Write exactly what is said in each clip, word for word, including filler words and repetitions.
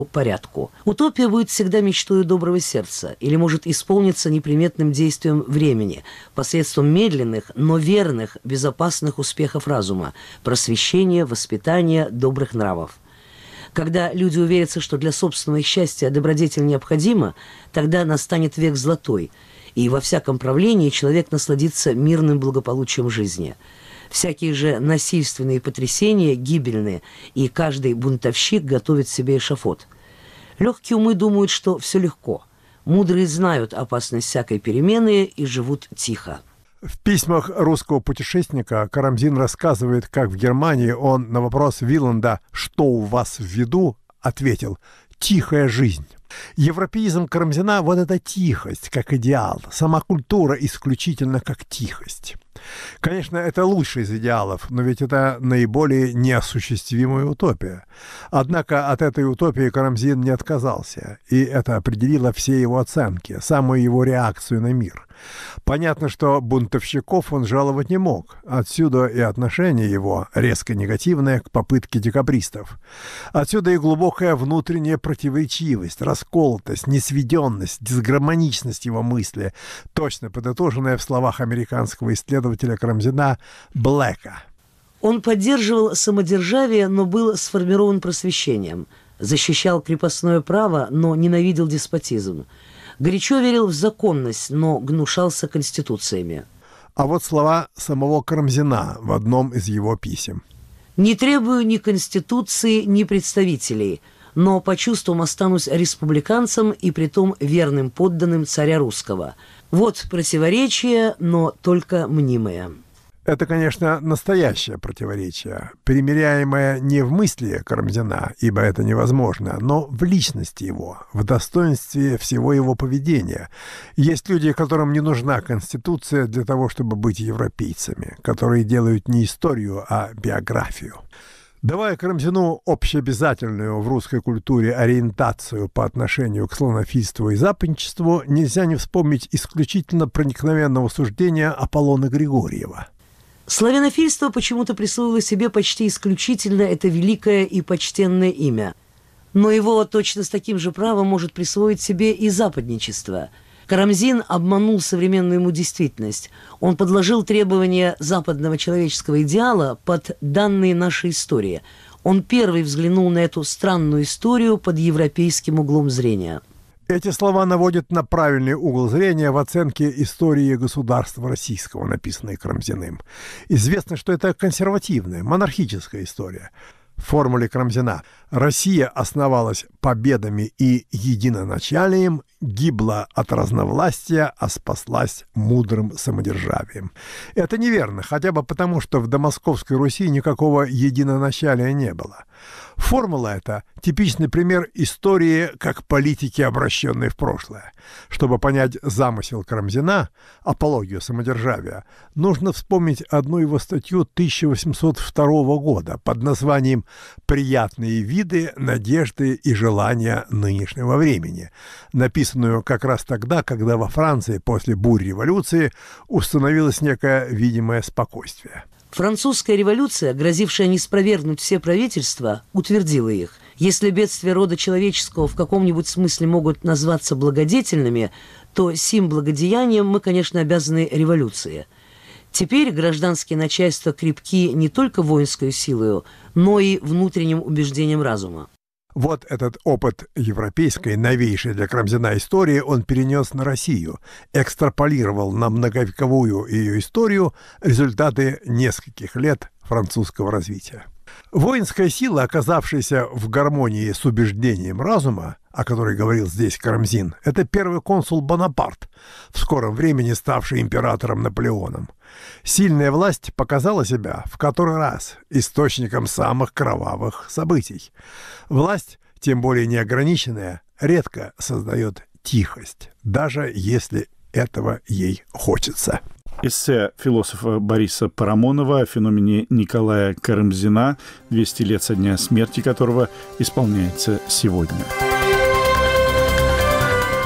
порядку. Утопия будет всегда мечтой доброго сердца или может исполниться неприметным действием времени посредством медленных, но верных, безопасных успехов разума, просвещения, воспитания, добрых нравов. Когда люди уверятся, что для собственного счастья добродетель необходима, тогда настанет век золотой, и во всяком правлении человек насладится мирным благополучием жизни. Всякие же насильственные потрясения гибельные, и каждый бунтовщик готовит себе эшафот. Легкие умы думают, что все легко. Мудрые знают опасность всякой перемены и живут тихо. В письмах русского путешественника Карамзин рассказывает, как в Германии он на вопрос Виланда «Что у вас в виду?» ответил «Тихая жизнь». Европеизм Карамзина – вот эта тихость, как идеал, сама культура исключительно как тихость. Конечно, это лучший из идеалов, но ведь это наиболее неосуществимая утопия. Однако от этой утопии Карамзин не отказался, и это определило все его оценки, самую его реакцию на мир. Понятно, что бунтовщиков он жаловать не мог, отсюда и отношение его резко негативное к попытке декабристов. Отсюда и глубокая внутренняя противоречивость, расколотость, несведенность, дисгармоничность его мысли, точно подытоженная в словах американского исследователя Карамзина Блэка. Он поддерживал самодержавие, но был сформирован просвещением, защищал крепостное право, но ненавидел деспотизм. Горячо верил в законность, но гнушался конституциями. А вот слова самого Карамзина в одном из его писем. «Не требую ни конституции, ни представителей, но по чувствам останусь республиканцем и притом верным подданным царя русского. Вот противоречие, но только мнимое». Это, конечно, настоящее противоречие, примиряемое не в мысли Карамзина, ибо это невозможно, но в личности его, в достоинстве всего его поведения. Есть люди, которым не нужна Конституция для того, чтобы быть европейцами, которые делают не историю, а биографию. Давая Карамзину общеобязательную в русской культуре ориентацию по отношению к славянофильству и западничеству, нельзя не вспомнить исключительно проникновенного суждения Аполлона Григорьева. Славянофильство почему-то присвоило себе почти исключительно это великое и почтенное имя. Но его точно с таким же правом может присвоить себе и западничество. Карамзин обманул современную ему действительность. Он подложил требования западного человеческого идеала под данные нашей истории. Он первый взглянул на эту странную историю под европейским углом зрения. Эти слова наводят на правильный угол зрения в оценке истории государства российского, написанной Карамзиным. Известно, что это консервативная, монархическая история. В формуле Карамзина Россия основалась победами и единоначалием, гибла от разновластия, а спаслась мудрым самодержавием. Это неверно, хотя бы потому, что в домосковской Руси никакого единоначалия не было. Формула эта – типичный пример истории как политики, обращенной в прошлое. Чтобы понять замысел Карамзина, апологию самодержавия, нужно вспомнить одну его статью тысяча восемьсот второго года под названием «Приятные виды, надежды и желания нынешнего времени», написанную как раз тогда, когда во Франции после бурь революции установилось некое видимое спокойствие. Французская революция, грозившая неспровергнуть все правительства, утвердила их. Если бедствия рода человеческого в каком-нибудь смысле могут назваться благодетельными, то сим благодеянием мы, конечно, обязаны революции. Теперь гражданские начальства крепки не только воинской силою, но и внутренним убеждением разума. Вот этот опыт европейской, новейшей для Карамзина истории он перенес на Россию, экстраполировал на многовековую ее историю результаты нескольких лет французского развития. Воинская сила, оказавшаяся в гармонии с убеждением разума, о которой говорил здесь Карамзин, это первый консул Бонапарт, в скором времени ставший императором Наполеоном. Сильная власть показала себя в который раз источником самых кровавых событий. Власть, тем более неограниченная, редко создает тихость, даже если этого ей хочется. Эссе философа Бориса Парамонова о феномене Николая Карамзина, двести лет со дня смерти которого исполняется сегодня. Вы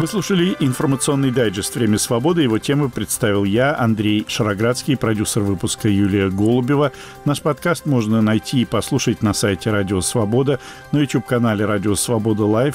Вы слушали информационный дайджест «Время свободы». Его темы представил я, Андрей Шароградский, продюсер выпуска Юлия Голубева. Наш подкаст можно найти и послушать на сайте «Радио Свобода», на YouTube-канале «Радио Свобода Лайв»,